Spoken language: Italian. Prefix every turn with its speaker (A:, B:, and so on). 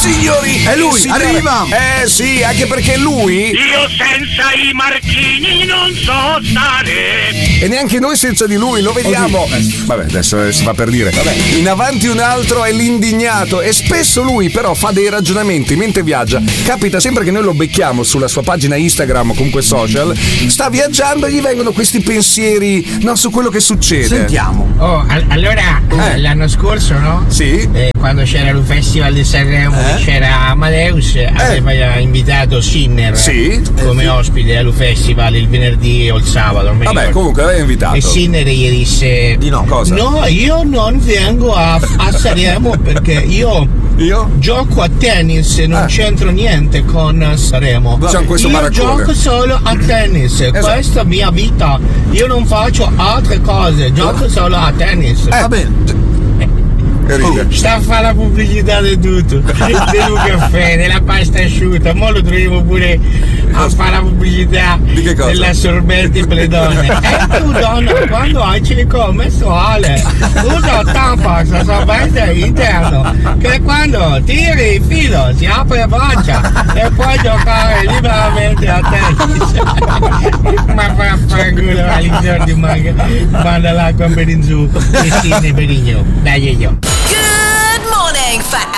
A: Signori,
B: è lui, arriva!
A: Sì, anche perché lui.
C: Io senza i marchini non so stare.
A: E neanche noi senza di lui, lo vediamo. Vabbè, adesso si fa per dire. Vabbè. In avanti un altro è l'indignato. E spesso lui però fa dei ragionamenti mentre viaggia. Capita sempre che noi lo becchiamo sulla sua pagina Instagram o comunque social. Sta viaggiando e gli vengono questi pensieri, no, su quello che succede.
B: Sentiamo.
D: Allora, l'anno scorso, no?
A: Sì.
D: Quando c'era il Festival di Sanremo, c'era Amadeus, aveva invitato Sinner come ospite allo festival il venerdì o il sabato.
A: Vabbè, comunque aveva invitato.
D: E Sinner gli disse:
A: di no, cosa?
D: No, io non vengo a Sanremo perché io gioco a tennis, non c'entro niente con Sanremo.
A: C'è questo
D: io
A: baraccone.
D: Gioco solo a tennis, questa è mia vita. Io non faccio altre cose, gioco solo a tennis.
B: Va bene.
D: Sta a fare la pubblicità di tutto, del caffè, della pasta asciutta, mo lo troviamo pure a fare la pubblicità della sorbente per le donne. E tu donna, quando hai cieco menstruale, usa Tampax, la sorbente interno, che quando tiri il filo si apre la braccia e puoi giocare liberamente a tennis. Ma fa culo all'interno di manda l'acqua per in giù, e sì, ne per in giù, dai io.
E: Good morning, fat